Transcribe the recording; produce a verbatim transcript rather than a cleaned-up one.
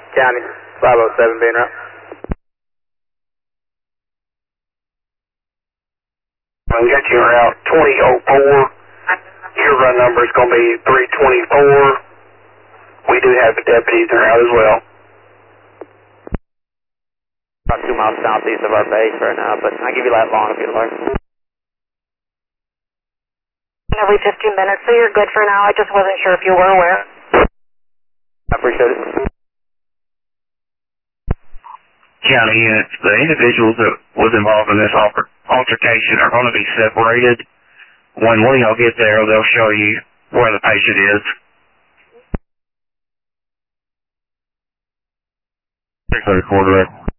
County, five oh seven being route. I'll get you route twenty oh four. Your run number is going to be three twenty-four. We do have deputies in route as well. About two miles southeast of our base right now, but I'll give you that long if you'd like. Every fifteen minutes, so you're good for now. I just wasn't sure if you were aware. I appreciate it. County units, the individuals that was involved in this alter altercation are going to be separated. When one of y'all get there, they'll show you where the patient is. six hundred quarter.